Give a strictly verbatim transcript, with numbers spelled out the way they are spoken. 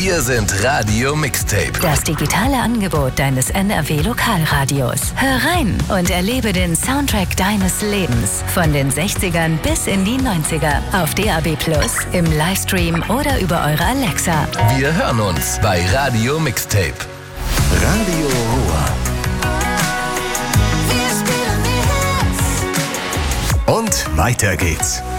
Wir sind Radio Mixtape. Das digitale Angebot deines N R W-Lokalradios. Hör rein und erlebe den Soundtrack deines Lebens. Von den sechzigern bis in die neunziger. Auf D A B plus, im Livestream oder über eure Alexa. Wir hören uns bei Radio Mixtape. Radio Ruhr. Und weiter geht's.